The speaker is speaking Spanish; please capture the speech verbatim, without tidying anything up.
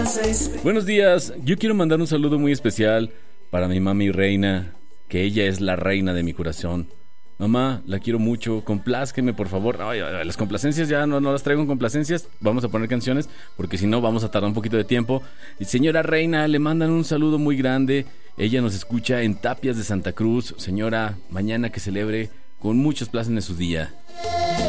Buenos días, yo quiero mandar un saludo muy especial para mi mami Reina, que ella es la reina de mi corazón. Mamá, la quiero mucho, complázqueme por favor. Ay, las complacencias ya no, no las traigo en complacencias. Vamos a poner canciones porque si no vamos a tardar un poquito de tiempo. Y señora Reina, le mandan un saludo muy grande. Ella nos escucha en Tapias de Santa Cruz. Señora, mañana que celebre con muchos placeres en su día.